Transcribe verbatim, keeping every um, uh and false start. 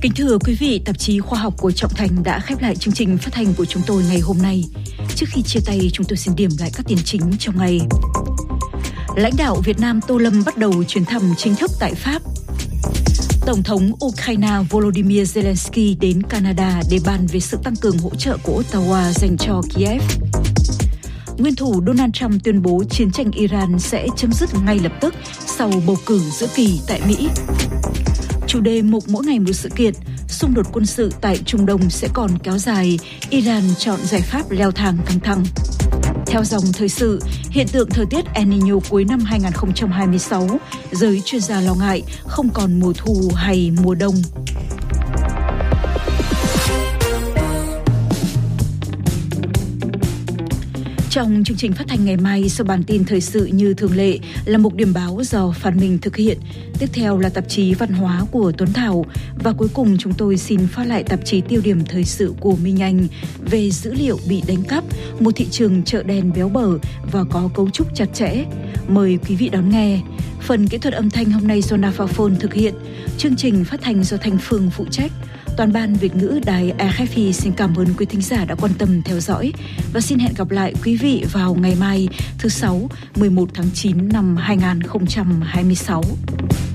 Kính thưa quý vị, tạp chí Khoa học của Trọng Thành đã khép lại chương trình phát thanh của chúng tôi ngày hôm nay. Trước khi chia tay, chúng tôi xin điểm lại các tin chính trong ngày. Lãnh đạo Việt Nam Tô Lâm bắt đầu chuyến thăm chính thức tại Pháp. Tổng thống Ukraine Volodymyr Zelensky đến Canada để bàn về sự tăng cường hỗ trợ của Ottawa dành cho Kiev. Nguyên thủ Donald Trump tuyên bố chiến tranh Iran sẽ chấm dứt ngay lập tức sau bầu cử giữa kỳ tại Mỹ. Chủ đề mục mỗi ngày một sự kiện, xung đột quân sự tại Trung Đông sẽ còn kéo dài, Iran chọn giải pháp leo thang căng thẳng. Theo dòng thời sự, hiện tượng thời tiết El Niño cuối năm hai không hai sáu, giới chuyên gia lo ngại không còn mùa thu hay mùa đông. Trong chương trình phát thanh ngày mai, sau bản tin thời sự như thường lệ là mục điểm báo do Phan Minh thực hiện. Tiếp theo là tạp chí văn hóa của Tuấn Thảo. Và cuối cùng chúng tôi xin phát lại tạp chí tiêu điểm thời sự của Minh Anh về dữ liệu bị đánh cắp, một thị trường chợ đen béo bở và có cấu trúc chặt chẽ. Mời quý vị đón nghe. Phần kỹ thuật âm thanh hôm nay do Nafaphone thực hiện. Chương trình phát thanh do Thanh Phương phụ trách. Toàn ban Việt ngữ Đài a ép pê xin cảm ơn quý thính giả đã quan tâm theo dõi và xin hẹn gặp lại quý vị vào ngày mai thứ Sáu, mười một tháng chín năm hai không hai sáu.